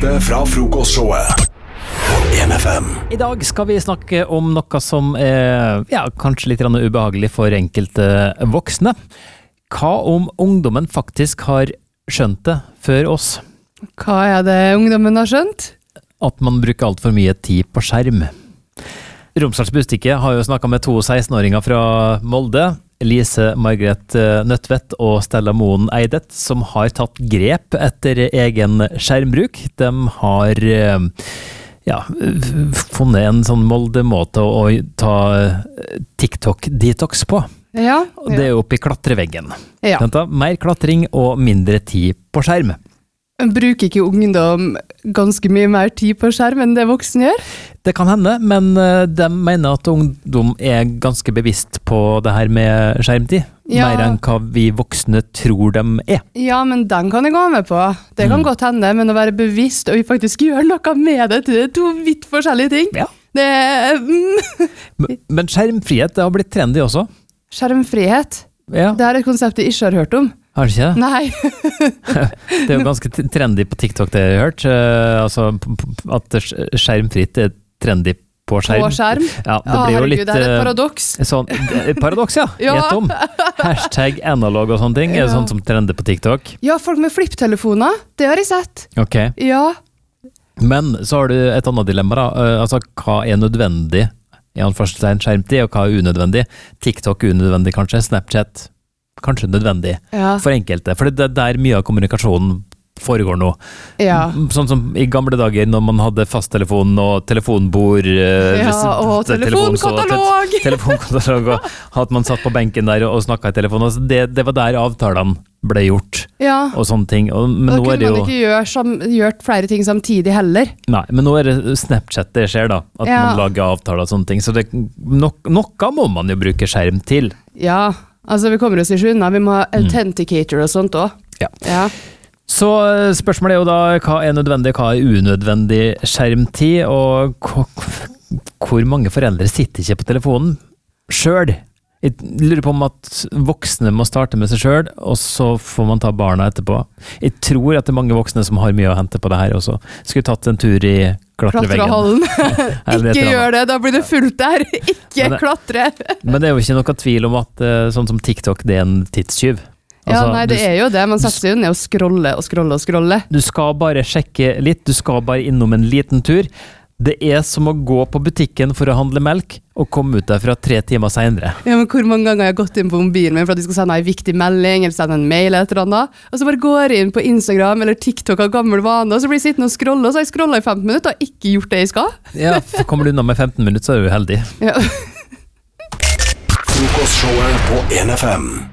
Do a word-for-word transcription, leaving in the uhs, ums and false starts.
Direkte fra frokostshowet på en F M. I dag skal vi snakke om noe som er ja, kanskje litt ubehagelig for enkelte voksne. Hva om ungdommen faktisk har skjønt det før oss? Hva er det ungdommen har skjønt? At man bruker alt for mye tid på skjerm. Romsdals Budstikke har jo snakket med to seksten-åringer fra Molde, Lise Margret Nødtvedt og Stella Moen Eidet, som har tatt grep etter egen skjermbruk. De har ja, funnet en sånn Molde-måte å ta TikTok-detox på. Ja, ja. Det er oppe i klatreveggen. Ja. Mer klatring og mindre tid på skjerm. Bruker ikke ungdom ganske mye mer tid på skjerm enn det voksne gjør? Det kan hende, men de mener at ungdom er ganske bevisst på det her med skjermtid. Ja. Mer enn hva vi voksne tror de er. Ja, men den kan jeg gå med på. Det kan mm. godt hende, men å være bevisst og faktisk gjøre noe med det, det er to vidt forskjellige ting. Ja. Det mm. men, men skjermfrihet, det har blitt trendy også. Skjermfrihet? Ja. Det er et konsept jeg ikke har hørt om. Har du ikke det? Nei. Det er jo ganske trendy på TikTok, det jeg har hørt. Uh, altså, at skjermfritt er trendy på skjerm. På skjerm? Ja, det blir jo herregud, litt... det er et paradoks. Sånn, paradoks, ja. Ja. Gjett om. Hashtag analog og sånne ting. Ja. Er det sånt som trender på TikTok? Ja, folk med flipptelefoner. Det har jeg sett. Ok. Ja. Men så har du et annet dilemma da. Uh, altså, hva er nødvendig? I anførselstegn skjermtid, og hva er unødvendig? TikTok er unødvendig kanskje, Snapchat kanskje nødvendig ja. For enkelte, for det er der mye av kommunikasjonen foregår nå. Ja. Sånn som i gamle dager når man hadde fasttelefon og telefonbord. Ja, og telefonkatalog! Te telefonkatalog, og at man satt på benken der og snakket i telefon. Altså det, det var der avtalene ble gjort, ja. Og sånne ting. Og, men da nå kunne er det jo, man ikke gjøre, sam, gjort flere ting samtidig heller. Nei, men nå er det Snapchat det skjer da, at ja. Man lager avtaler og sånne ting. Så det, no, noe må man jo bruke skjerm til. Ja, altså vi kommer oss ikke unna. Vi må ha authenticator og sånt også. Ja. Ja. Så spørsmålet er jo da, hva er nødvendig, hva er unødvendig skjermtid, og hvor mange foreldre sitter ikke på telefonen selv? Jeg lurer på om at voksne må starte med seg selv, og så får man ta barna etterpå. Jeg tror at det er mange voksne som har mye å hente på det her også. Skulle tatt en tur i klatreveggen. Ikke gjør det, da blir det fullt der. Ikke men det, klatre. Men det er jo ikke noe tvil om at sånn som TikTok, det er en tidstyv. Altså, ja, nei, det er jo det. Man setter seg jo ned og scroller og scroller og scroller. Du skal bare sjekke litt, du skal bare innom en liten tur. Det er som å gå på butikken for å handle melk, og komme ut derfra tre timer senere. Ja, men hvor mange ganger har jeg gått inn på mobilen min for at jeg skal sende en viktig melding, eller sende en mail eller et eller annet, og så bare går jeg inn på Instagram eller TikTok av gammel vane, og så blir jeg sittende og scrolle, og så har jeg scrollet i femten minutter og ikke gjort det jeg skal. Ja, kommer du unna med femten minutter, så er du heldig. Ja. Frokostshowet på en F M.